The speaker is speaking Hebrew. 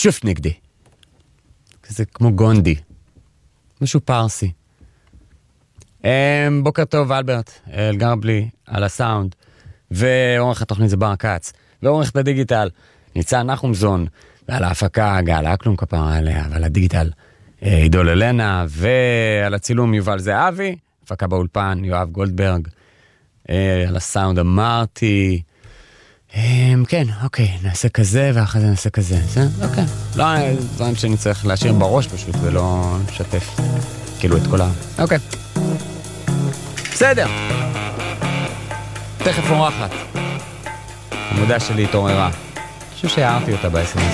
שוף נגדי. זה כמו גונדי. משהו פרסי. בוקר טוב, אלברט, אלגרבלי, על הסאונד, ועורך התוכנית זה בר קץ, ועורך את הדיגיטל, ניצן נחומזון, ועל ההפקה, גל אקלום כפרה עליה, ועל הדיגיטל, עידול אלנה, ועל הצילום יובל זהבי, הפקה באולפן, יואב גולדברג, על הסאונד אמרתי, כן, אוקיי, נעשה כזה, ואחרי זה נעשה כזה, אוקיי, לא, דברים שאני צריך להשאיר בראש פשוט, ולא לשתף, כאילו את כל אוקיי. בסדר. תכף אורחת. המודע שלי התעוררה. אני חושב שהערתי אותה ב-SMS.